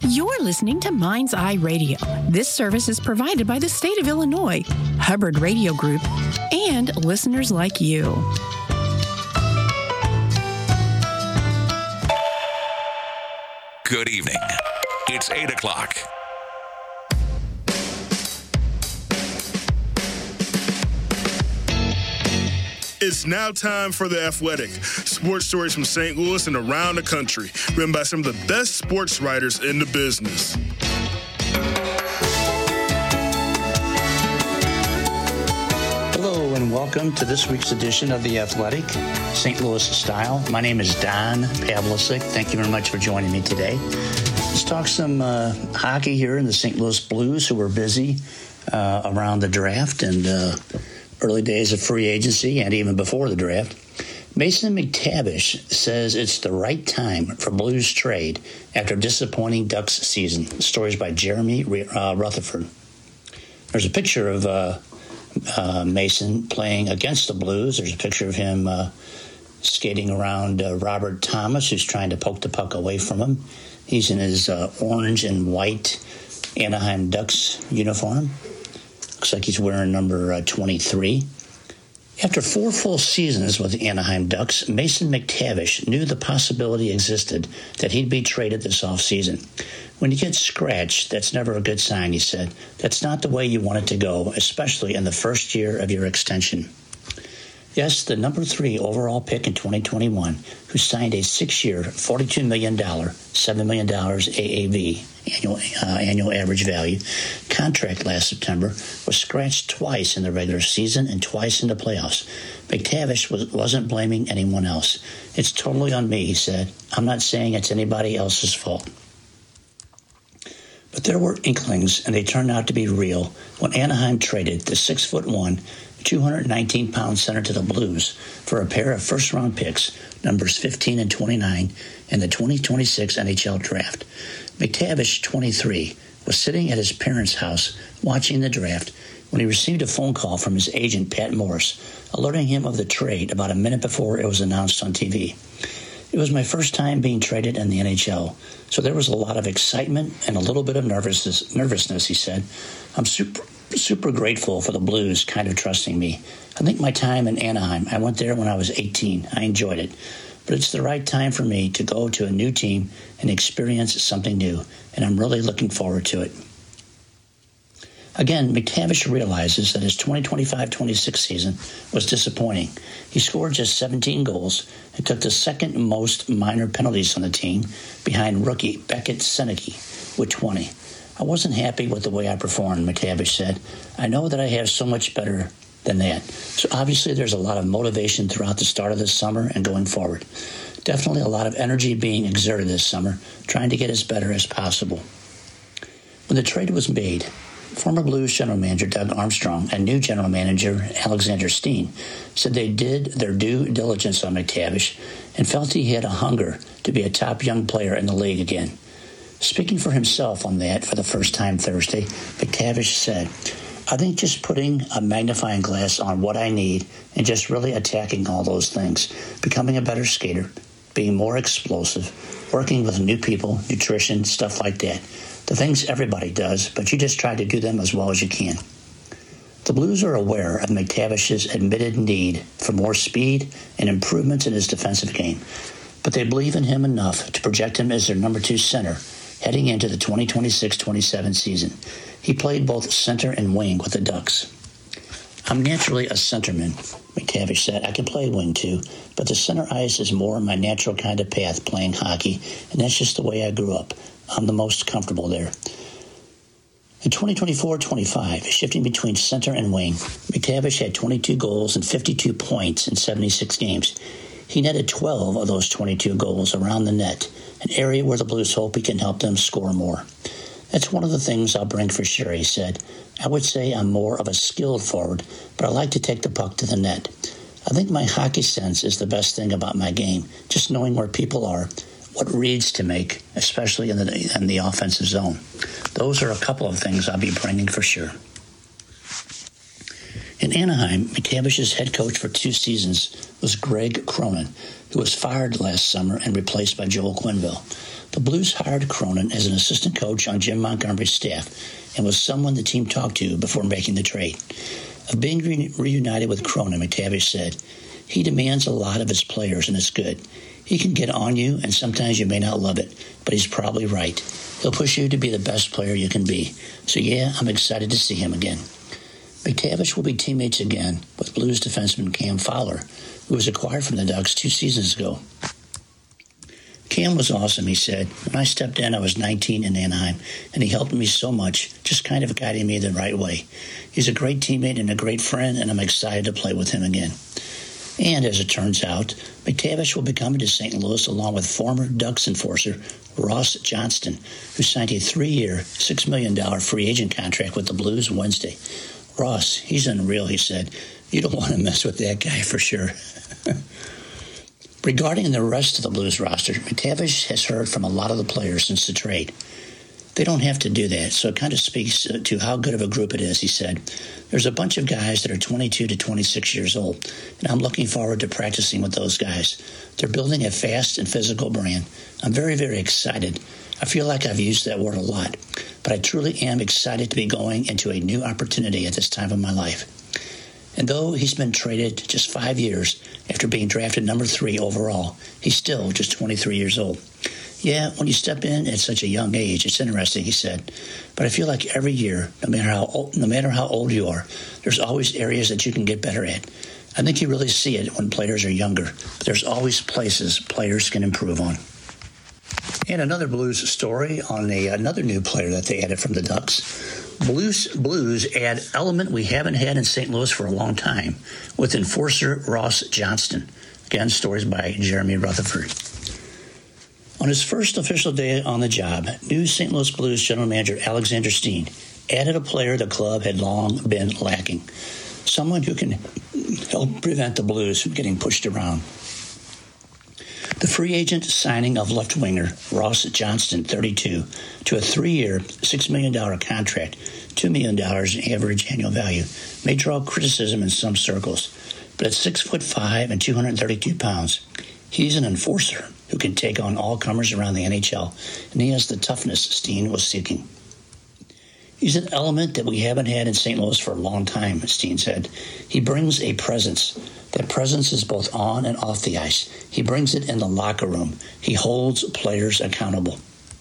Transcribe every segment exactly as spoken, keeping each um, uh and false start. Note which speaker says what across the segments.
Speaker 1: You're listening to Mind's Eye Radio. This service is provided by the state of Illinois, Hubbard Radio Group, and listeners like you.
Speaker 2: Good evening. It's eight o'clock.
Speaker 3: It's now time for The Athletic, sports stories from Saint Louis and around the country, written by some of the best sports writers in the business.
Speaker 4: Hello and welcome to this week's edition of The Athletic, Saint Louis style. My name is Don Pavlicic. Thank you very much for joining me today. Let's talk some uh, hockey here in the Saint Louis Blues, who were busy uh, around the draft and uh, early days of free agency and even before the draft. Mason McTavish says it's the right time for Blues trade after a disappointing Ducks season. The story is by Jeremy uh, Rutherford. There's a picture of uh, uh, Mason playing against the Blues. There's a picture of him uh, skating around uh, Robert Thomas, who's trying to poke the puck away from him. He's in his uh, orange and white Anaheim Ducks uniform. Looks like he's wearing number uh, twenty-three. After four full seasons with the Anaheim Ducks, Mason McTavish knew the possibility existed that he'd be traded this offseason. When you get scratched, that's never a good sign, he said. That's not the way you want it to go, especially in the first year of your extension. Yes, the number three overall pick in twenty twenty-one, who signed a six-year, forty-two million dollars, seven million dollars A A V, annual, uh, annual average value, contract last September, was scratched twice in the regular season and twice in the playoffs. McTavish was, wasn't blaming anyone else. It's totally on me, he said. I'm not saying it's anybody else's fault. But there were inklings, and they turned out to be real when Anaheim traded the six foot one, two hundred nineteen pound center to the Blues for a pair of first-round picks, numbers fifteen and twenty-nine, in the twenty twenty-six N H L Draft. McTavish, twenty-three, was sitting at his parents' house watching the draft when he received a phone call from his agent, Pat Morris, alerting him of the trade about a minute before it was announced on T V. It was my first time being traded in the N H L, so there was a lot of excitement and a little bit of nervousness, nervousness, he said. I'm super, super grateful for the Blues kind of trusting me. I think my time in Anaheim, I went there when I was eighteen. I enjoyed it. But it's the right time for me to go to a new team and experience something new, and I'm really looking forward to it. Again, McTavish realizes that his twenty twenty-five twenty-six season was disappointing. He scored just seventeen goals and took the second most minor penalties on the team behind rookie Beckett Senecki with twenty. I wasn't happy with the way I performed, McTavish said. I know that I have so much better than that. So obviously there's a lot of motivation throughout the start of this summer and going forward. Definitely a lot of energy being exerted this summer, trying to get as better as possible. When the trade was made, former Blues general manager Doug Armstrong and new general manager Alexander Steen said they did their due diligence on McTavish and felt he had a hunger to be a top young player in the league again. Speaking for himself on that for the first time Thursday, McTavish said, I think just putting a magnifying glass on what I need and just really attacking all those things, becoming a better skater, being more explosive, working with new people, nutrition, stuff like that. The things everybody does, but you just try to do them as well as you can. The Blues are aware of McTavish's admitted need for more speed and improvements in his defensive game, but they believe in him enough to project him as their number two center heading into the twenty twenty-six twenty-seven season. He played both center and wing with the Ducks. I'm naturally a centerman, McTavish said. I can play wing too, but the center ice is more my natural kind of path playing hockey, and that's just the way I grew up. I'm the most comfortable there. In twenty twenty-four twenty-five, shifting between center and wing, McTavish had twenty-two goals and fifty-two points in seventy-six games. He netted twelve of those twenty-two goals around the net, an area where the Blues hope he can help them score more. That's one of the things I'll bring for sure, he said. I would say I'm more of a skilled forward, but I like to take the puck to the net. I think my hockey sense is the best thing about my game, just knowing where people are, what reads to make, especially in the, in the offensive zone. Those are a couple of things I'll be bringing for sure. In Anaheim, McTavish's head coach for two seasons was Greg Cronin, who was fired last summer and replaced by Joel Quenneville. The Blues hired Cronin as an assistant coach on Jim Montgomery's staff and was someone the team talked to before making the trade. Of being re- reunited with Cronin, McTavish said, "He demands a lot of his players, and it's good. He can get on you, and sometimes you may not love it, but he's probably right. He'll push you to be the best player you can be. So yeah, I'm excited to see him again." McTavish will be teammates again with Blues defenseman Cam Fowler, who was acquired from the Ducks two seasons ago. Cam was awesome, he said. "When I stepped in, I was nineteen in Anaheim, and he helped me so much, just kind of guiding me the right way. He's a great teammate and a great friend, and I'm excited to play with him again." And as it turns out, McTavish will be coming to Saint Louis along with former Ducks enforcer Ross Johnston, who signed a three-year, six million dollars free agent contract with the Blues Wednesday. "Ross, he's unreal," he said. "You don't want to mess with that guy for sure." Regarding the rest of the Blues roster, McTavish has heard from a lot of the players since the trade. "They don't have to do that, so it kind of speaks to how good of a group it is," he said. "There's a bunch of guys that are twenty-two to twenty-six years old, and I'm looking forward to practicing with those guys. They're building a fast and physical brand. I'm very, very excited. I feel like I've used that word a lot, but I truly am excited to be going into a new opportunity at this time of my life." And though he's been traded just five years after being drafted number three overall, he's still just twenty-three years old. "Yeah, when you step in at such a young age, it's interesting," he said. "But I feel like every year, no matter how old, no matter how old you are, there's always areas that you can get better at. I think you really see it when players are younger, but there's always places players can improve on." And another Blues story on a, another new player that they added from the Ducks. Blues Blues add element we haven't had in Saint Louis for a long time with enforcer Ross Johnston. Again, stories by Jeremy Rutherford. On his first official day on the job, new Saint Louis Blues general manager Alexander Steen added a player the club had long been lacking, someone who can help prevent the Blues from getting pushed around. The free agent signing of left winger Ross Johnston, thirty-two, to a three-year, six million dollars contract, two million dollars in average annual value, may draw criticism in some circles. But at six foot five and two hundred thirty-two pounds, he's an enforcer who can take on all comers around the N H L, and he has the toughness Steen was seeking. "He's an element that we haven't had in Saint Louis for a long time," Steen said. "He brings a presence. That presence is both on and off the ice. He brings it in the locker room. He holds players accountable."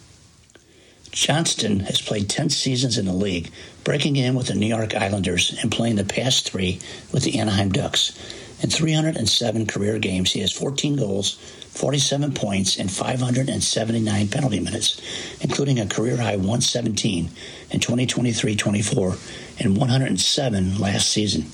Speaker 4: Johnston has played ten seasons in the league, breaking in with the New York Islanders and playing the past three with the Anaheim Ducks. In three hundred seven career games, he has fourteen goals, forty-seven points, and five hundred seventy-nine penalty minutes, including a career-high one seventeen in twenty twenty-three twenty-four and one hundred seven last season.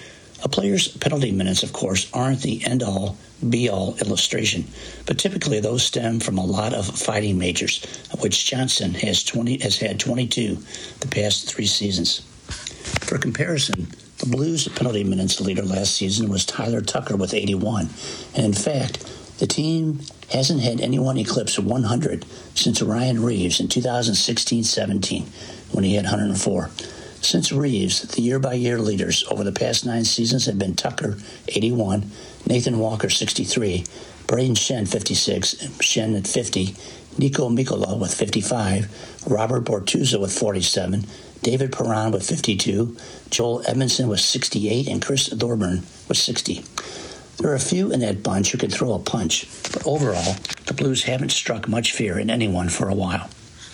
Speaker 4: A player's penalty minutes, of course, aren't the end-all, be-all illustration, but typically those stem from a lot of fighting majors, of which Johnson has twenty has had twenty-two the past three seasons. For comparison, the Blues' penalty minutes leader last season was Tyler Tucker with eighty-one, and in fact, the team hasn't had anyone eclipse one hundred since Ryan Reeves in two thousand sixteen seventeen, when he had one hundred four. Since Reeves, the year-by-year leaders over the past nine seasons have been Tucker, eighty-one, Nathan Walker, sixty-three, Braden Shen, fifty-six, Shen at fifty, Nico Mikkola with fifty-five, Robert Bortuzzo with forty-seven, David Perron with fifty-two, Joel Edmondson with sixty-eight, and Chris Thorburn with sixty. There are a few in that bunch who can throw a punch, but overall, the Blues haven't struck much fear in anyone for a while.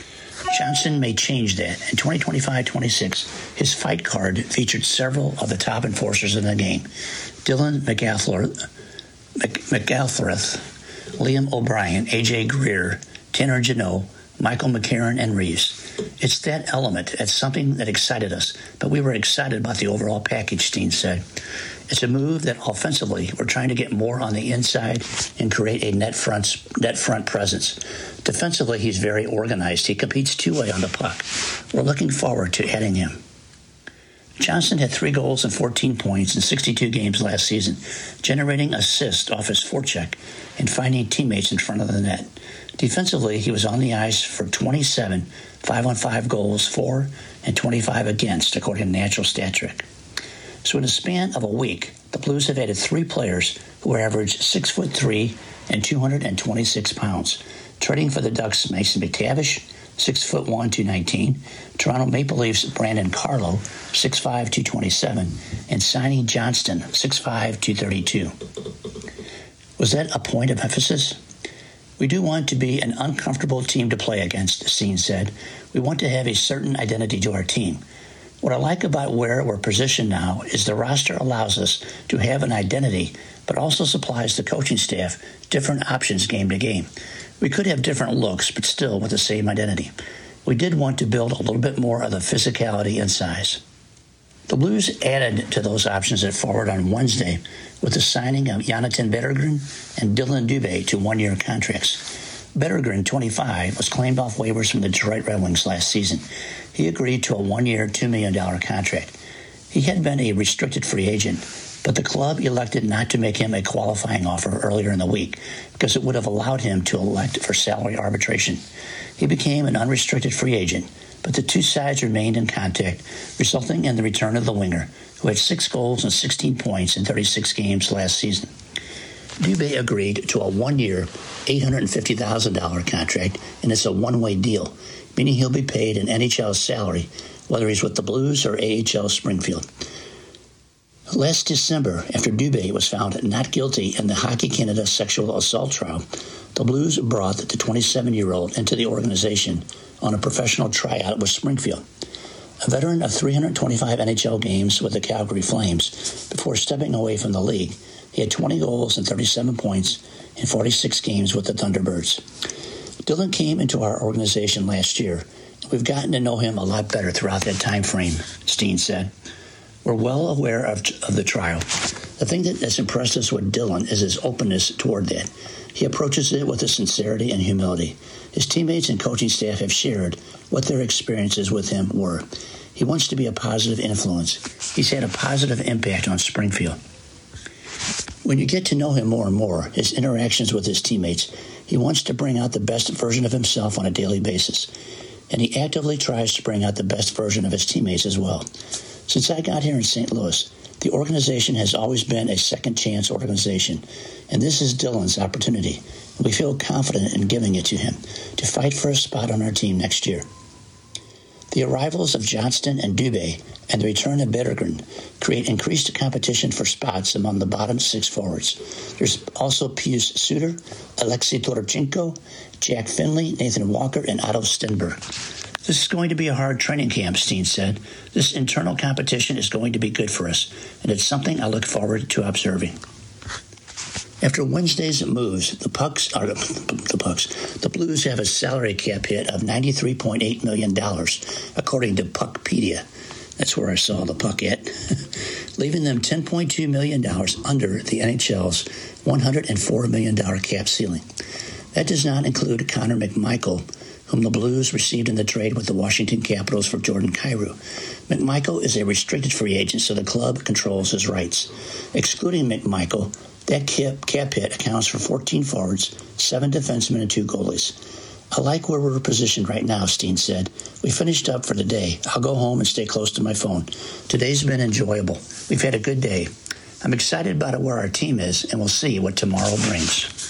Speaker 4: Johnson may change that. In twenty twenty-five twenty-six, his fight card featured several of the top enforcers in the game. Dylan McGalthorth, McGalthorth, Liam O'Brien, A J Greer, Tanner Janot, Michael McCarron, and Reeves. It's that element. It's something that excited us, but we were excited about the overall package, Steen said. It's a move that offensively we're trying to get more on the inside and create a net front, net front presence. Defensively, he's very organized. He competes two-way on the puck. We're looking forward to adding him. Johnson had three goals and fourteen points in sixty-two games last season, generating assists off his forecheck and finding teammates in front of the net. Defensively, he was on the ice for twenty-seven five-on-five goals for and twenty-five against, according to Natural Stat Trick. So in a span of a week, the Blues have added three players who are average six foot three and two hundred twenty-six pounds. Trading for the Ducks, Mason McTavish, six foot one, two nineteen. Toronto Maple Leafs, Brandon Carlo, six five, two twenty-seven. And signing Johnston, six five, two thirty-two. Was that a point of emphasis? We do want to be an uncomfortable team to play against, Steen said. We want to have a certain identity to our team. What I like about where we're positioned now is the roster allows us to have an identity, but also supplies the coaching staff different options game to game. We could have different looks, but still with the same identity. We did want to build a little bit more of the physicality and size. The Blues added to those options at forward on Wednesday with the signing of Jonathan Berggren and Dylan Dubé to one-year contracts. Berggren, twenty-five, was claimed off waivers from the Detroit Red Wings last season. He agreed to a one-year, two million dollars contract. He had been a restricted free agent, but the club elected not to make him a qualifying offer earlier in the week because it would have allowed him to elect for salary arbitration. He became an unrestricted free agent, but the two sides remained in contact, resulting in the return of the winger, who had six goals and sixteen points in thirty-six games last season. Dubé agreed to a one-year, eight hundred fifty thousand dollars contract, and it's a one-way deal, meaning he'll be paid an N H L salary, whether he's with the Blues or A H L Springfield. Last December, after Dubé was found not guilty in the Hockey Canada sexual assault trial, the Blues brought the twenty-seven-year-old into the organization on a professional tryout with Springfield. A veteran of three hundred twenty-five N H L games with the Calgary Flames, before stepping away from the league, he had twenty goals and thirty-seven points in forty-six games with the Thunderbirds. Dylan came into our organization last year. We've gotten to know him a lot better throughout that time frame, Steen said. We're well aware of, of the trial. The thing that has impressed us with Dylan is his openness toward that. He approaches it with a sincerity and humility. His teammates and coaching staff have shared what their experiences with him were. He wants to be a positive influence. He's had a positive impact on Springfield. When you get to know him more and more, his interactions with his teammates, he wants to bring out the best version of himself on a daily basis. And he actively tries to bring out the best version of his teammates as well. Since I got here in Saint Louis, the organization has always been a second chance organization, and this is Dylan's opportunity. And we feel confident in giving it to him to fight for a spot on our team next year. The arrivals of Johnston and Dubé and the return of Berggren create increased competition for spots among the bottom six forwards. There's also Pius Suter, Alexei Toropchenko, Jack Finley, Nathan Walker, and Otto Stenberg. This is going to be a hard training camp, Steen said. This internal competition is going to be good for us, and it's something I look forward to observing. After Wednesday's moves, the Pucks are the Pucks. The Blues have a salary cap hit of ninety-three point eight million dollars, according to Puckpedia. That's where I saw the puck at, leaving them ten point two million dollars under the N H L's one hundred four million dollars cap ceiling. That does not include Connor McMichael, whom the Blues received in the trade with the Washington Capitals for Jordan Kyrou. McMichael is a restricted free agent, so the club controls his rights. Excluding McMichael, that cap, cap hit accounts for fourteen forwards, seven defensemen, and two goalies. I like where we're positioned right now, Steen said. We finished up for the day. I'll go home and stay close to my phone. Today's been enjoyable. We've had a good day. I'm excited about where our team is, and we'll see what tomorrow brings.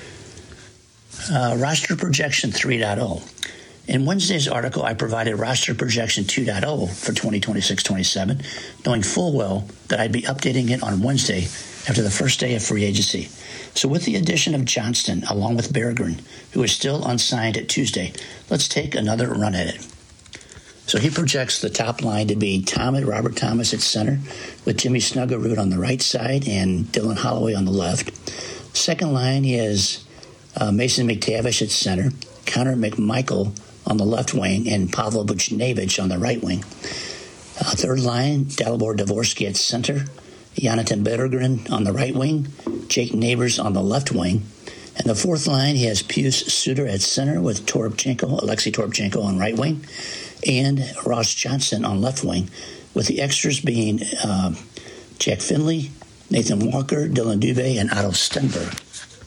Speaker 4: Uh, roster projection three point oh. In Wednesday's article, I provided roster projection two point oh for twenty twenty-six twenty-seven, knowing full well that I'd be updating it on Wednesday after the first day of free agency. So with the addition of Johnston, along with Berggren, who is still unsigned at Tuesday, let's take another run at it. So he projects the top line to be Tom and Robert Thomas at center, with Jimmy Snuggerud on the right side and Dylan Holloway on the left. Second line, he has uh, Mason McTavish at center, Connor McMichael on the left wing, and Pavel Buchnevich on the right wing. Uh, third line, Dalibor Dvorsky at center, Jonathan Berggren on the right wing, Jake Neighbors on the left wing. And the fourth line, he has Pius Suter at center with Toropchenko, Alexei Toropchenko on right wing, and Ross Johnson on left wing, with the extras being uh, Jack Finley, Nathan Walker, Dylan Dubé, and Otto Stenberg.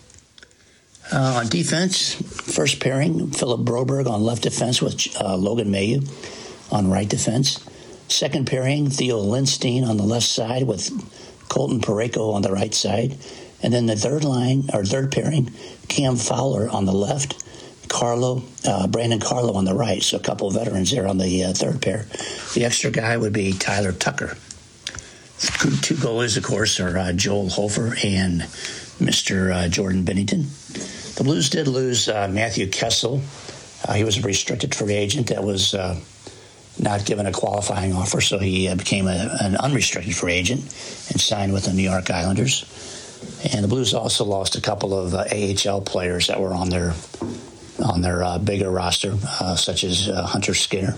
Speaker 4: Uh, on defense, first pairing, Philip Broberg on left defense with uh, Logan Mailloux on right defense. Second pairing, Theo Lindstein on the left side with Colton Parayko on the right side. And then the third line, or third pairing, Cam Fowler on the left, Carlo, uh, Brandon Carlo on the right, so a couple of veterans there on the uh, third pair. The extra guy would be Tyler Tucker. Two goalies, of course, are uh, Joel Hofer and Mister Uh, Jordan Bennington. The Blues did lose uh, Matthew Kessel. Uh, he was a restricted free agent that was uh, not given a qualifying offer, so he uh, became a, an unrestricted free agent and signed with the New York Islanders. And the Blues also lost a couple of uh, A H L players that were on their on their uh, bigger roster, uh, such as uh, Hunter Skinner.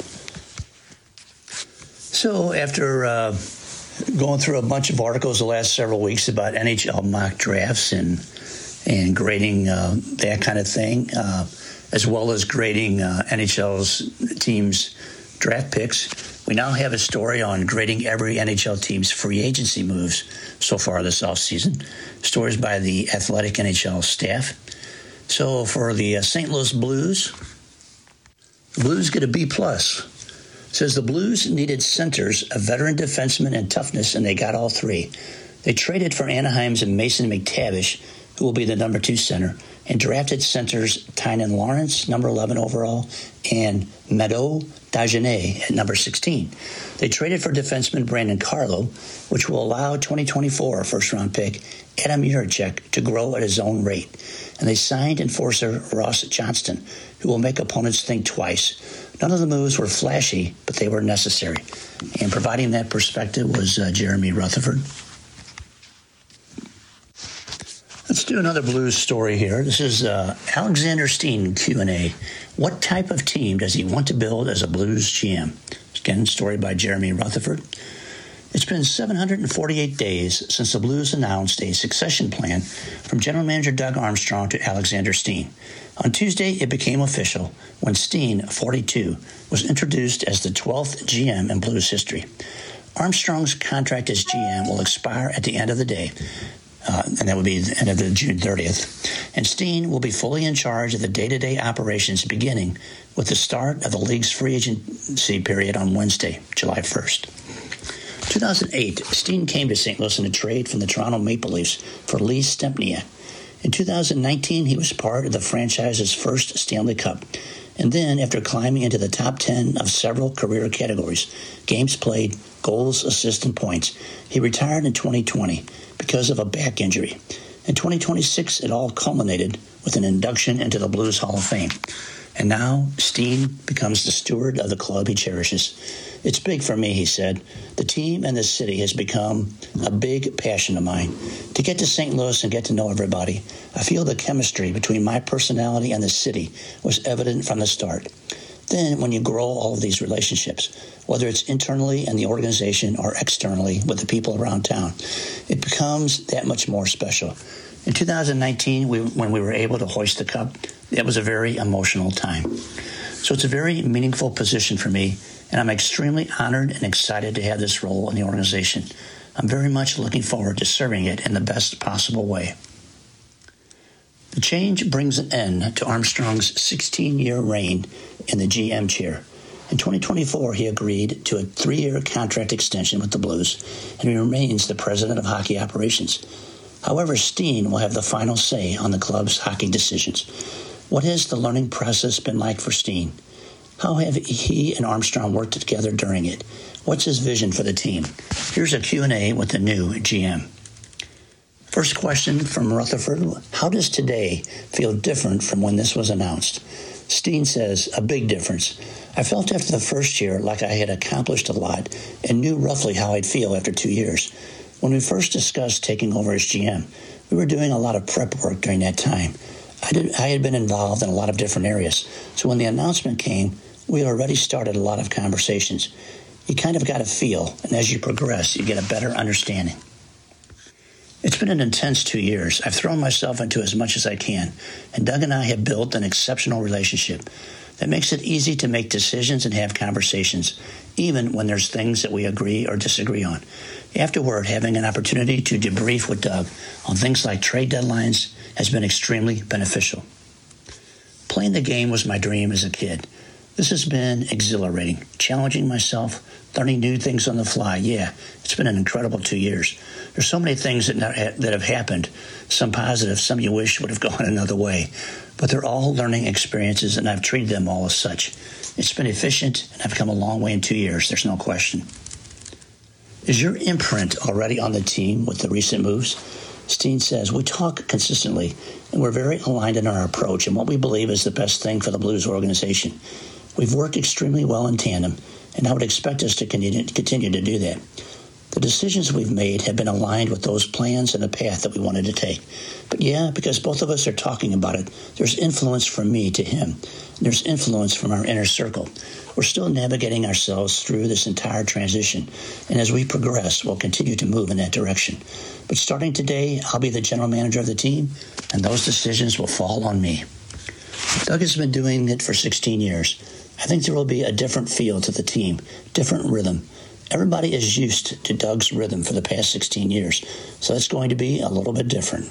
Speaker 4: So after uh, going through a bunch of articles the last several weeks about N H L mock drafts and and grading uh, that kind of thing, uh, as well as grading uh, N H L's teams' draft picks, we now have a story on grading every N H L team's free agency moves so far this offseason. Stories by the Athletic N H L staff. So for the uh, Saint Louis Blues, the Blues get a B plus. It says the Blues needed centers, a veteran defenseman, and toughness, and they got all three. They traded for Anaheim's Mason McTavish, who will be the number two center, and drafted centers Tynan Lawrence, number eleven overall, and Meadow Dagenet at number sixteen. They traded for defenseman Brandon Carlo, which will allow twenty twenty-four first-round pick Adam Juracek to grow at his own rate. And they signed enforcer Ross Johnston, who will make opponents think twice. None of the moves were flashy, but they were necessary. And providing that perspective was uh, Jeremy Rutherford. Let's do another Blues story here. This is uh, Alexander Steen Q and A. What type of team does he want to build as a Blues G M? Again, story by Jeremy Rutherford. It's been seven hundred forty-eight days since the Blues announced a succession plan from General Manager Doug Armstrong to Alexander Steen. On Tuesday, it became official when Steen, forty-two, was introduced as the twelfth G M in Blues history. Armstrong's contract as G M will expire at the end of the day, uh, and that would be the end of the June thirtieth. And Steen will be fully in charge of the day-to-day operations beginning with the start of the league's free agency period on Wednesday, July first. two thousand eight, Steen came to Saint Louis in a trade from the Toronto Maple Leafs for Lee Stempniak. In two thousand nineteen, he was part of the franchise's first Stanley Cup. And then, after climbing into the top ten of several career categories, games played, goals, assists, and points, he retired in twenty twenty because of a back injury. In twenty twenty-six, it all culminated with an induction into the Blues Hall of Fame. And now, Steen becomes the steward of the club he cherishes. It's big for me, he said. The team and the city has become a big passion of mine. To get to Saint Louis and get to know everybody, I feel the chemistry between my personality and the city was evident from the start. Then, when you grow all of these relationships, whether it's internally in the organization or externally with the people around town, it becomes that much more special. In two thousand nineteen, we, when we were able to hoist the cup, it was a very emotional time. So it's a very meaningful position for me, and I'm extremely honored and excited to have this role in the organization. I'm very much looking forward to serving it in the best possible way. The change brings an end to Armstrong's sixteen-year reign in the G M chair. In twenty twenty-four, he agreed to a three-year contract extension with the Blues, and he remains the president of hockey operations. However, Steen will have the final say on the club's hockey decisions. What has the learning process been like for Steen? How have he and Armstrong worked together during it? What's his vision for the team? Here's a Q and A with the new G M. First question from Rutherford. How does today feel different from when this was announced? Steen says, a big difference. I felt after the first year like I had accomplished a lot and knew roughly how I'd feel after two years. When we first discussed taking over as G M, we were doing a lot of prep work during that time. I, did, I had been involved in a lot of different areas, so when the announcement came, we had already started a lot of conversations. You kind of got a feel, and as you progress, you get a better understanding. It's been an intense two years. I've thrown myself into as much as I can, and Doug and I have built an exceptional relationship that makes it easy to make decisions and have conversations, even when there's things that we agree or disagree on. Afterward, having an opportunity to debrief with Doug on things like trade deadlines has been extremely beneficial. Playing the game was my dream as a kid. This has been exhilarating, challenging myself, learning new things on the fly. Yeah, it's been an incredible two years. There's so many things that that have happened, some positive, some you wish would have gone another way. But they're all learning experiences, and I've treated them all as such. It's been efficient, and I've come a long way in two years, there's no question. Is your imprint already on the team with the recent moves? Steen says, we talk consistently, and we're very aligned in our approach and what we believe is the best thing for the Blues organization. We've worked extremely well in tandem, and I would expect us to continue, continue to do that. The decisions we've made have been aligned with those plans and the path that we wanted to take. But yeah, because both of us are talking about it, there's influence from me to him. There's influence from our inner circle. We're still navigating ourselves through this entire transition, and as we progress, we'll continue to move in that direction. But starting today, I'll be the general manager of the team, and those decisions will fall on me. Doug has been doing it for sixteen years. I think there will be a different feel to the team, different rhythm. Everybody is used to Doug's rhythm for the past sixteen years, so it's going to be a little bit different.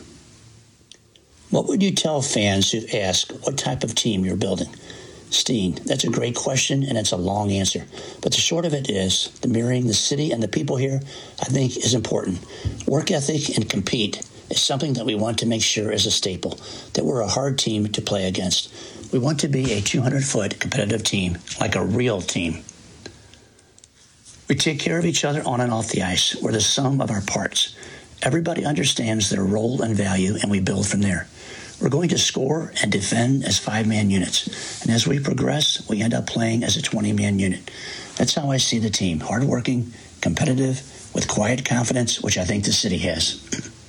Speaker 4: What would you tell fans who ask what type of team you're building? Steen, that's a great question, and it's a long answer. But the short of it is, the mirroring the city and the people here, I think, is important. Work ethic and compete is something that we want to make sure is a staple, that we're a hard team to play against. We want to be a two hundred foot competitive team, like a real team. We take care of each other on and off the ice. We're the sum of our parts. Everybody understands their role and value, and we build from there. We're going to score and defend as five-man units. And as we progress, we end up playing as a twenty-man unit. That's how I see the team. Hardworking, competitive, with quiet confidence, which I think the city has.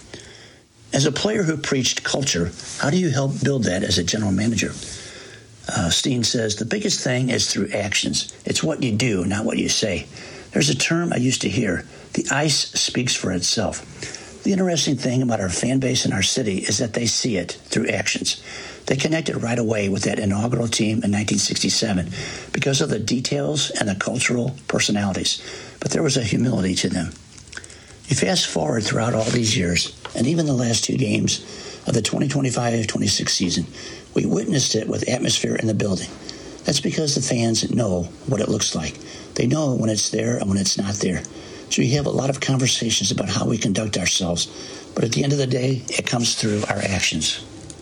Speaker 4: As a player who preached culture, how do you help build that as a general manager? Uh, Steen says, the biggest thing is through actions. It's what you do, not what you say. There's a term I used to hear. The ice speaks for itself. The interesting thing about our fan base and our city is that they see it through actions. They connected right away with that inaugural team in nineteen sixty-seven because of the details and the cultural personalities. But there was a humility to them. You fast forward throughout all these years, and even the last two games of the twenty twenty-five twenty-six season, we witnessed it with atmosphere in the building. That's because the fans know what it looks like. They know when it's there and when it's not there. So we have a lot of conversations about how we conduct ourselves. But at the end of the day, it comes through our actions.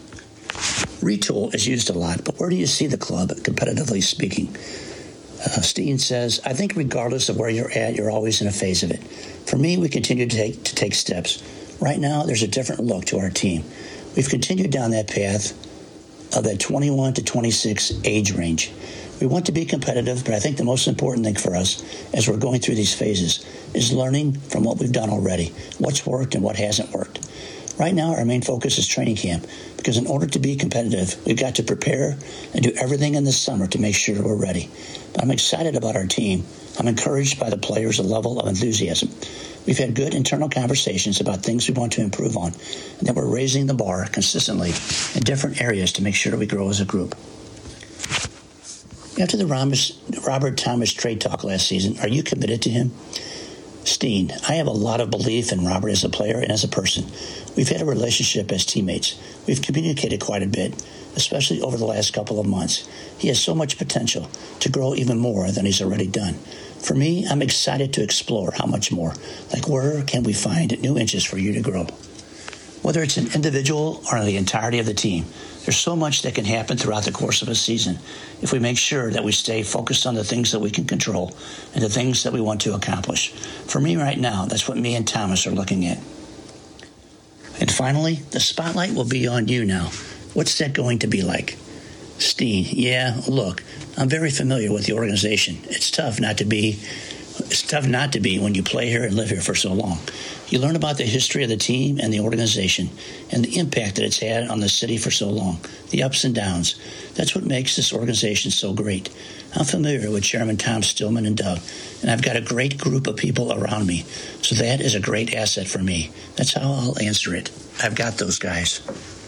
Speaker 4: Retool is used a lot, but where do you see the club, competitively speaking? Uh, Steen says, I think regardless of where you're at, you're always in a phase of it. For me, we continue to take, to take steps. Right now, there's a different look to our team. We've continued down that path of that twenty-one to twenty-six age range. We want to be competitive, but I think the most important thing for us as we're going through these phases is learning from what we've done already, what's worked and what hasn't worked. Right now, our main focus is training camp, because in order to be competitive, we've got to prepare and do everything in the summer to make sure we're ready. But I'm excited about our team. I'm encouraged by the players' level of enthusiasm. We've had good internal conversations about things we want to improve on, and that we're raising the bar consistently in different areas to make sure we grow as a group. After the Robert Thomas trade talk last season, are you committed to him? Steen, I have a lot of belief in Robert as a player and as a person. We've had a relationship as teammates. We've communicated quite a bit, especially over the last couple of months. He has so much potential to grow even more than he's already done. For me, I'm excited to explore how much more. Like, where can we find new inches for you to grow? Whether it's an individual or the entirety of the team, there's so much that can happen throughout the course of a season if we make sure that we stay focused on the things that we can control and the things that we want to accomplish. For me right now, that's what me and Thomas are looking at. And finally, the spotlight will be on you now. What's that going to be like? Steen, yeah, look, I'm very familiar with the organization. It's tough not to be, it's tough not to be when you play here and live here for so long. You learn about the history of the team and the organization and the impact that it's had on the city for so long, the ups and downs. That's what makes this organization so great. I'm familiar with Chairman Tom Stillman and Doug, and I've got a great group of people around me. So that is a great asset for me. That's how I'll answer it. I've got those guys.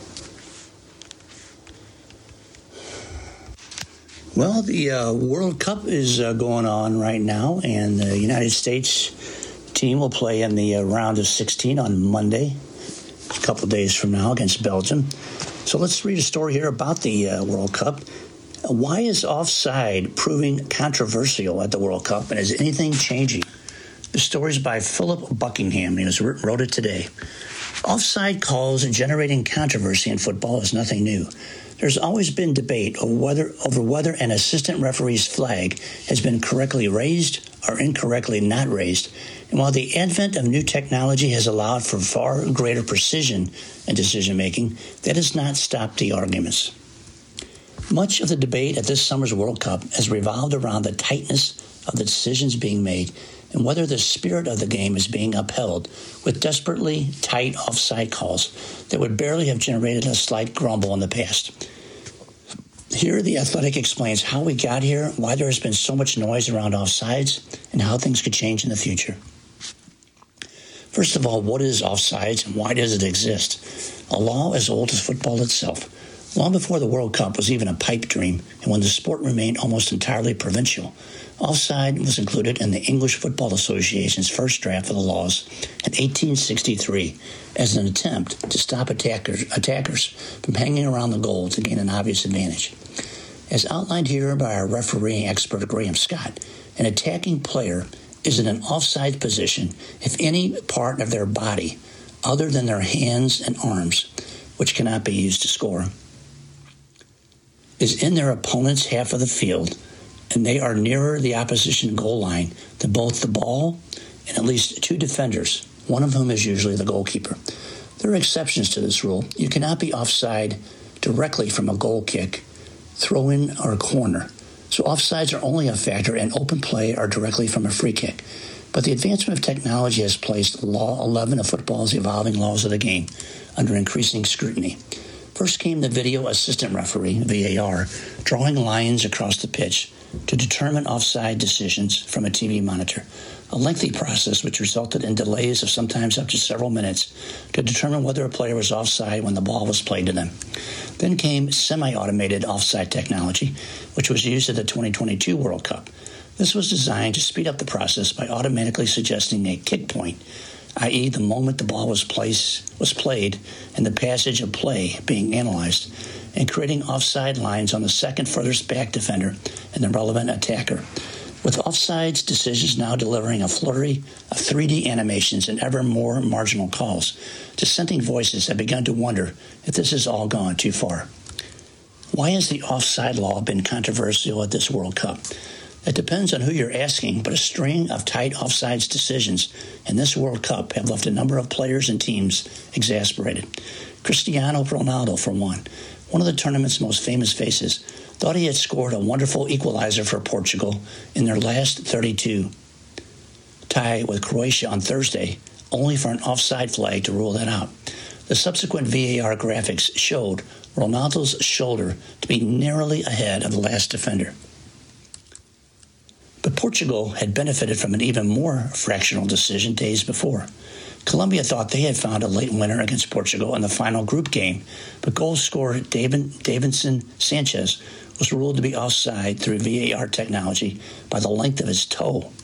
Speaker 4: Well, the uh, World Cup is uh, going on right now, and the United States team will play in the uh, round of sixteen on Monday, a couple of days from now, against Belgium. So let's read a story here about the uh, World Cup. Why is offside proving controversial at the World Cup, and is anything changing? The story is by Philip Buckingham. He was, wrote it today. Offside calls and generating controversy in football is nothing new. There's always been debate over whether, over whether an assistant referee's flag has been correctly raised or incorrectly not raised. And while the advent of new technology has allowed for far greater precision in decision-making, that has not stopped the arguments. Much of the debate at this summer's World Cup has revolved around the tightness of the decisions being made and whether the spirit of the game is being upheld with desperately tight offside calls that would barely have generated a slight grumble in the past. Here, The Athletic explains how we got here, why there has been so much noise around offsides, and how things could change in the future. First of all, what is offsides and why does it exist? A law as old as football itself. Long before the World Cup was even a pipe dream, and when the sport remained almost entirely provincial, offside was included in the English Football Association's first draft of the laws in eighteen sixty-three as an attempt to stop attackers, attackers from hanging around the goal to gain an obvious advantage. As outlined here by our refereeing expert Graham Scott, an attacking player is in an offside position if any part of their body, other than their hands and arms, which cannot be used to score, is in their opponent's half of the field, and they are nearer the opposition goal line than both the ball and at least two defenders, one of whom is usually the goalkeeper. There are exceptions to this rule. You cannot be offside directly from a goal kick, throw-in, or corner. So offsides are only a factor in open play or directly from a free kick. But the advancement of technology has placed Law eleven of football's evolving laws of the game under increasing scrutiny. First came the video assistant referee, V A R, drawing lines across the pitch to determine offside decisions from a T V monitor, a lengthy process which resulted in delays of sometimes up to several minutes to determine whether a player was offside when the ball was played to them. Then came semi-automated offside technology, which was used at the twenty twenty-two World Cup. This was designed to speed up the process by automatically suggesting a kick point, that is the moment the ball was placed, was played and the passage of play being analyzed, and creating offside lines on the second furthest back defender and the relevant attacker. With offsides decisions now delivering a flurry of three D animations and ever more marginal calls, dissenting voices have begun to wonder if this has all gone too far. Why has the offside law been controversial at this World Cup? It depends on who you're asking, but a string of tight offsides decisions in this World Cup have left a number of players and teams exasperated. Cristiano Ronaldo, for one, one of the tournament's most famous faces, thought he had scored a wonderful equalizer for Portugal in their last thirty-two tie with Croatia on Thursday, only for an offside flag to rule that out. The subsequent V A R graphics showed Ronaldo's shoulder to be narrowly ahead of the last defender. But Portugal had benefited from an even more fractional decision days before. Colombia thought they had found a late winner against Portugal in the final group game, but goal scorer David, Davinson Sanchez was ruled to be offside through V A R technology by the length of his toe.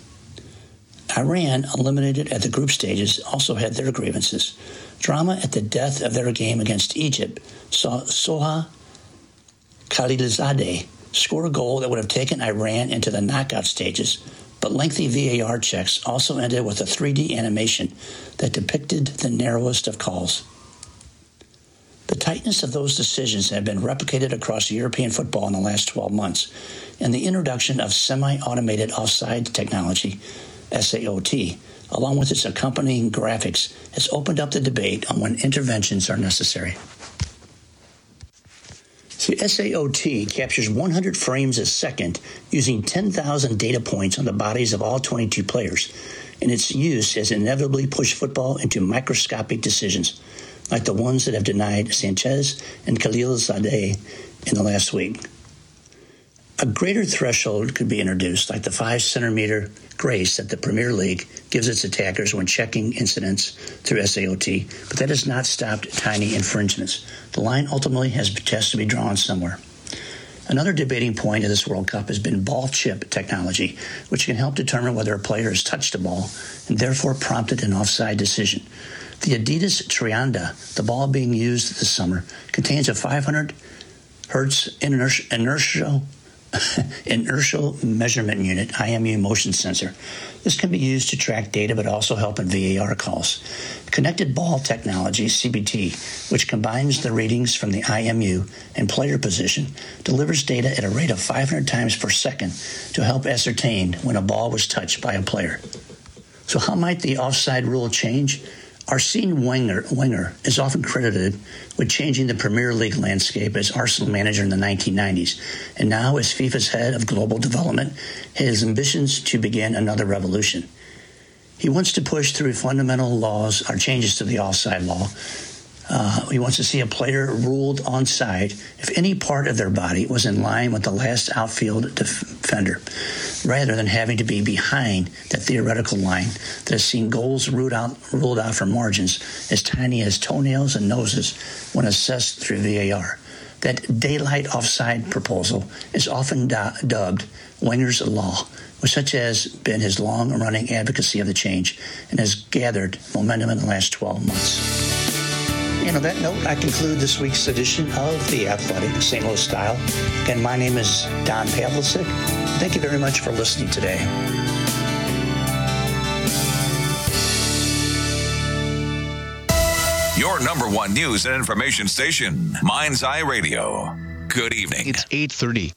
Speaker 4: Iran, eliminated at the group stages, also had their grievances. Drama at the death of their game against Egypt saw Soha Khalilzadeh score a goal that would have taken Iran into the knockout stages, but lengthy V A R checks also ended with a three D animation that depicted the narrowest of calls. The tightness of those decisions have been replicated across European football in the last twelve months, and the introduction of semi-automated offside technology, S A O T, along with its accompanying graphics, has opened up the debate on when interventions are necessary. The S A O T captures one hundred frames a second using ten thousand data points on the bodies of all twenty-two players, and its use has inevitably pushed football into microscopic decisions, like the ones that have denied Sanchez and Khalilzadeh in the last week. A greater threshold could be introduced, like the five-centimeter grace that the Premier League gives its attackers when checking incidents through S A O T, but that has not stopped tiny infringements. The line ultimately has, has to be drawn somewhere. Another debating point of this World Cup has been ball chip technology, which can help determine whether a player has touched a ball and therefore prompted an offside decision. The Adidas Trianda, the ball being used this summer, contains a five hundred hertz inertial inertial measurement unit, I M U motion sensor. This can be used to track data but also help in V A R calls. Connected Ball Technology, C B T, which combines the readings from the I M U and player position, delivers data at a rate of five hundred times per second to help ascertain when a ball was touched by a player. So how might the offside rule change? Arsene Wenger, Wenger is often credited with changing the Premier League landscape as Arsenal manager in the nineteen nineties, and now as FIFA's head of global development, his ambitions to begin another revolution. He wants to push through fundamental laws or changes to the offside law. Uh, he wants to see a player ruled onside if any part of their body was in line with the last outfield defender, rather than having to be behind the theoretical line that has seen goals ruled out, ruled out for margins as tiny as toenails and noses when assessed through V A R. That daylight offside proposal is often du- dubbed Wenger's Law, which such has been his long-running advocacy of the change and has gathered momentum in the last twelve months. And on that note, I conclude this week's edition of The Athletic, Saint Louis Style. Again, my name is Don Pavlicek. Thank you very much for listening today.
Speaker 2: Your number one news and information station, Mind's Eye Radio. Good evening.
Speaker 5: It's eight thirty.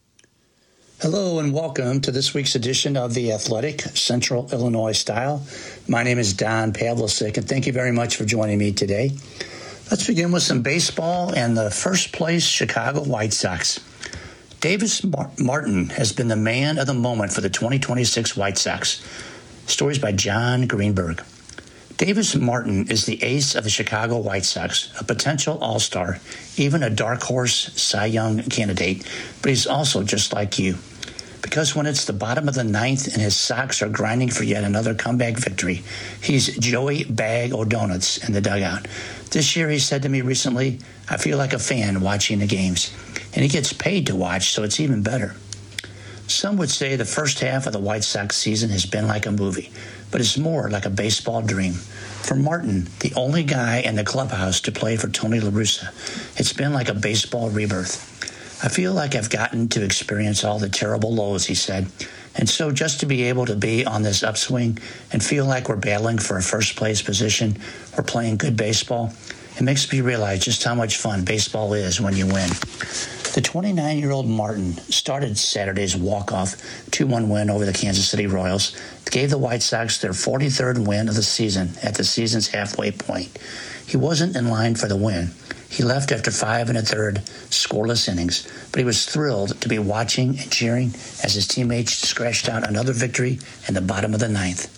Speaker 4: Hello and welcome to this week's edition of The Athletic, Central Illinois Style. My name is Don Pavlicek, and thank you very much for joining me today. Let's begin with some baseball and the first place Chicago White Sox. Davis Martin has been the man of the moment for the twenty twenty-six White Sox. Stories by John Greenberg. Davis Martin is the ace of the Chicago White Sox, a potential all-star, even a dark horse Cy Young candidate, but he's also just like you. Because when it's the bottom of the ninth and his Sox are grinding for yet another comeback victory, he's Joey Bag o' Donuts in the dugout. This year, he said to me recently, I feel like a fan watching the games. And he gets paid to watch, so it's even better. Some would say the first half of the White Sox season has been like a movie, but it's more like a baseball dream. For Martin, the only guy in the clubhouse to play for Tony La Russa, it's been like a baseball rebirth. I feel like I've gotten to experience all the terrible lows, he said. And so just to be able to be on this upswing and feel like we're battling for a first-place position or playing good baseball, it makes me realize just how much fun baseball is when you win. The twenty-nine-year-old Martin started Saturday's walk-off two one win over the Kansas City Royals that gave the White Sox their forty-third win of the season at the season's halfway point. He wasn't in line for the win. He left after five and a third scoreless innings, but he was thrilled to be watching and cheering as his teammates scratched out another victory in the bottom of the ninth.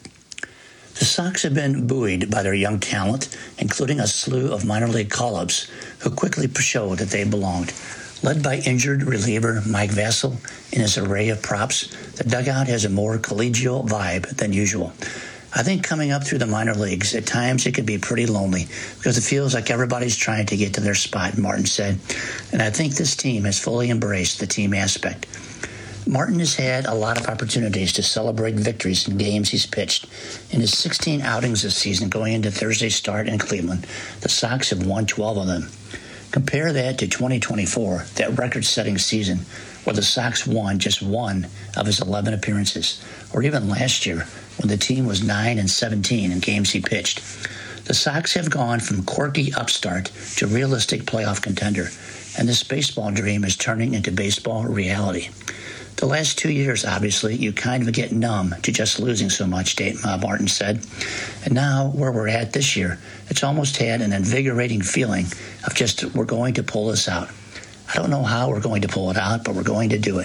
Speaker 4: The Sox have been buoyed by their young talent, including a slew of minor league call-ups who quickly showed that they belonged. Led by injured reliever Mike Vasil in his array of props, the dugout has a more collegial vibe than usual. I think coming up through the minor leagues, at times it can be pretty lonely because it feels like everybody's trying to get to their spot, Martin said. And I think this team has fully embraced the team aspect. Martin has had a lot of opportunities to celebrate victories in games he's pitched. In his sixteen outings this season going into Thursday's start in Cleveland, the Sox have won twelve of them. Compare that to twenty twenty-four, that record-setting season, where the Sox won just one of his eleven appearances, or even last year when the team was nine and seventeen in games he pitched. The Sox have gone from quirky upstart to realistic playoff contender, and this baseball dream is turning into baseball reality. The last two years, obviously, you kind of get numb to just losing so much, Dave Martin said. And now, where we're at this year, it's almost had an invigorating feeling of just, we're going to pull this out. I don't know how we're going to pull it out, but we're going to do it.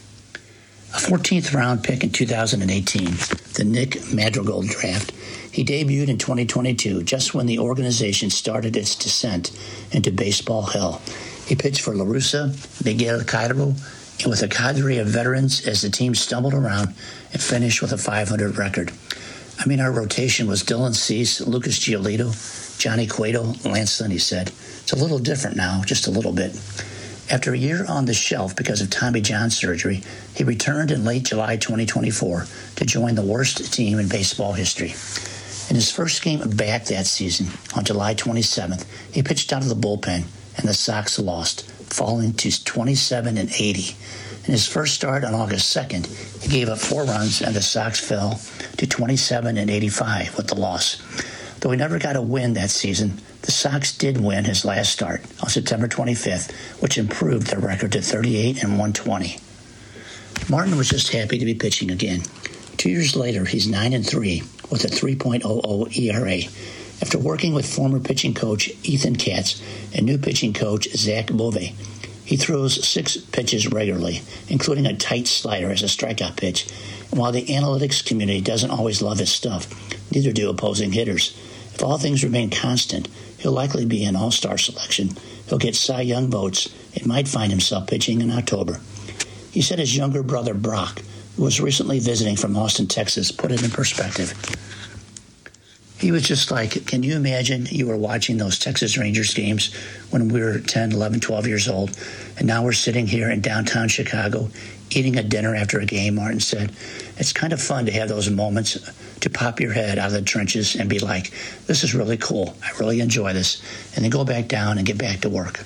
Speaker 4: A fourteenth round pick in two thousand eighteen, the Nick Madrigal draft, he debuted in twenty twenty-two, just when the organization started its descent into baseball hell. He pitched for La Russa, Miguel Cairo, and with a cadre of veterans as the team stumbled around and finished with a five hundred record. I mean, our rotation was Dylan Cease, Lucas Giolito, Johnny Cueto, Lance Lynn, he said. It's a little different now, just a little bit. After a year on the shelf because of Tommy John surgery, he returned in late July twenty twenty-four to join the worst team in baseball history. In his first game back that season, on July twenty-seventh, he pitched out of the bullpen, and the Sox lost, falling to twenty-seven and eighty. In his first start on August second, he gave up four runs, and the Sox fell to twenty-seven and eighty-five with the loss. The Though he never got a win that season, the Sox did win his last start on September twenty-fifth, which improved their record to thirty-eight and one twenty. Martin was just happy to be pitching again. Two years later, he's nine and three with a three point oh oh E R A. After working with former pitching coach Ethan Katz and new pitching coach Zach Bove, he throws six pitches regularly, including a tight slider as a strikeout pitch. And while the analytics community doesn't always love his stuff, neither do opposing hitters. If all things remain constant, he'll likely be an all-star selection. He'll get Cy Young votes and might find himself pitching in October. He said his younger brother Brock, who was recently visiting from Austin, Texas, put it in perspective. He was just like, can you imagine you were watching those Texas Rangers games when we were ten, eleven, twelve years old, and now we're sitting here in downtown Chicago eating a dinner after a game, Martin said. It's kind of fun to have those moments to pop your head out of the trenches and be like, this is really cool. I really enjoy this. And then go back down and get back to work.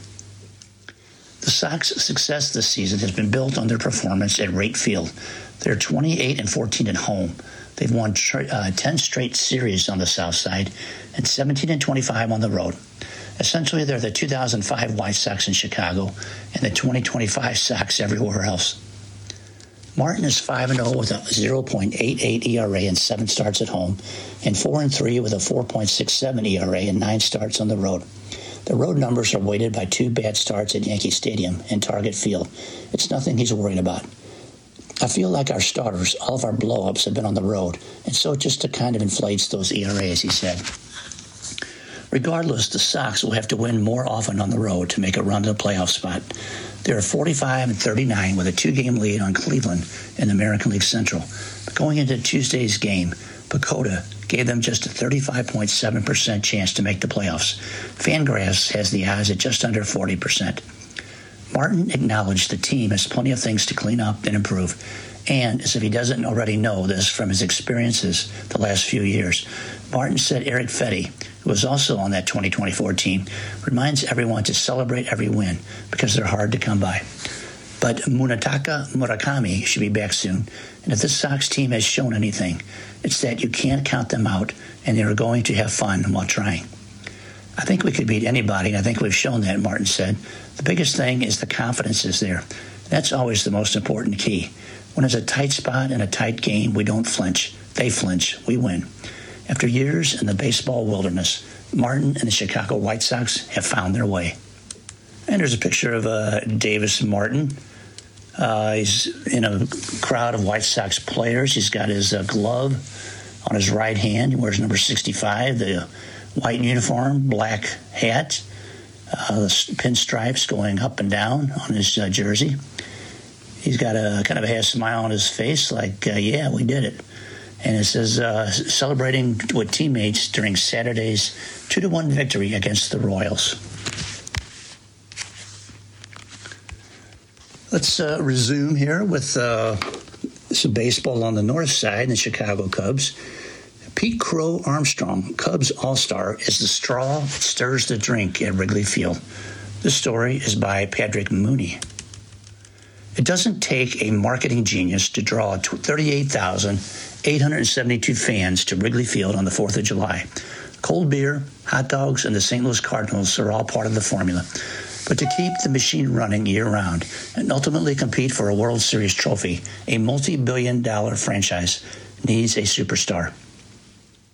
Speaker 4: The Sox' success this season has been built on their performance at Wright Field. They're twenty-eight and fourteen at home. They've won uh, ten straight series on the South Side and seventeen and twenty-five on the road. Essentially, they're the two thousand five White Sox in Chicago and the twenty twenty-five Sox everywhere else. Martin is five and oh with a oh point eight eight E R A and seven starts at home, and four and three with a four point six seven E R A and nine starts on the road. The road numbers are weighted by two bad starts at Yankee Stadium and Target Field. It's nothing he's worried about. I feel like our starters, all of our blow-ups have been on the road, and so it just kind of inflates those E R As, he said. Regardless, the Sox will have to win more often on the road to make a run to the playoff spot. They are forty-five and thirty-nine with a two-game lead on Cleveland in the American League Central. But going into Tuesday's game, Pacoda gave them just a thirty-five point seven percent chance to make the playoffs. Fangraphs has the odds at just under forty percent. Martin acknowledged the team has plenty of things to clean up and improve, and as if he doesn't already know this from his experiences the last few years, Martin said Eric Fetty, who was also on that twenty twenty-four team, reminds everyone to celebrate every win because they're hard to come by. But Munetaka Murakami should be back soon, and if this Sox team has shown anything, it's that you can't count them out, and they are going to have fun while trying. I think we could beat anybody, and I think we've shown that, Martin said. The biggest thing is the confidence is there. That's always the most important key. When it's a tight spot in a tight game, we don't flinch. They flinch. We win. After years in the baseball wilderness, Martin and the Chicago White Sox have found their way. And there's a picture of uh, Davis Martin. Uh, he's in a crowd of White Sox players. He's got his uh, glove on his right hand. He wears number sixty-five, the white uniform, black hat, uh, the pinstripes going up and down on his uh, jersey. He's got a kind of a half smile on his face like, uh, yeah, we did it. And it says, uh, celebrating with teammates during Saturday's two to one victory against the Royals. Let's uh, resume here with uh, some baseball on the north side, the Chicago Cubs. Pete Crow Armstrong, Cubs All-Star, is the straw that stirs the drink at Wrigley Field. This story is by Patrick Mooney. It doesn't take a marketing genius to draw thirty-eight thousand eight hundred seventy-two fans to Wrigley Field on the fourth of July. Cold beer, hot dogs, and the Saint Louis Cardinals are all part of the formula. But to keep the machine running year-round and ultimately compete for a World Series trophy, a multi-billion dollar franchise needs a superstar.